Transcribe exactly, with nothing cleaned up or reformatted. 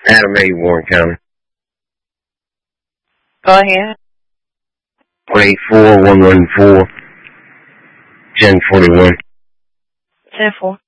Adam A. Warren County. Go ahead. one eight four, one one four, ten forty-one. ten four.